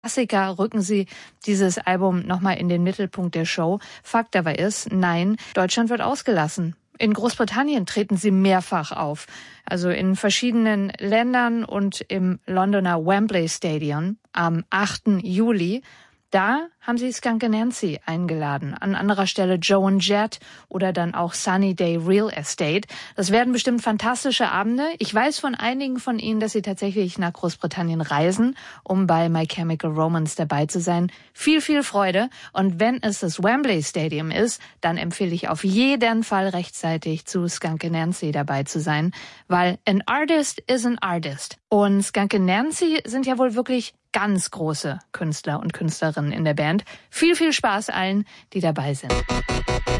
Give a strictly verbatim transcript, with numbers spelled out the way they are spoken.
Klassiker rücken sie dieses Album nochmal in den Mittelpunkt der Show. Fakt aber ist, nein, Deutschland wird ausgelassen. In Großbritannien treten sie mehrfach auf, also in verschiedenen Ländern und im Londoner Wembley Stadium am achten Juli. Da haben sie Skunk Anansie eingeladen. An anderer Stelle Joan Jett oder dann auch Sunny Day Real Estate. Das werden bestimmt fantastische Abende. Ich weiß von einigen von ihnen, dass sie tatsächlich nach Großbritannien reisen, um bei My Chemical Romance dabei zu sein. Viel, viel Freude. Und wenn es das Wembley Stadium ist, dann empfehle ich auf jeden Fall rechtzeitig zu Skunk Anansie dabei zu sein, weil an artist is an artist. Und Skunk Anansie sind ja wohl wirklich ganz große Künstler und Künstlerinnen in der Band. Viel, viel Spaß allen, die dabei sind.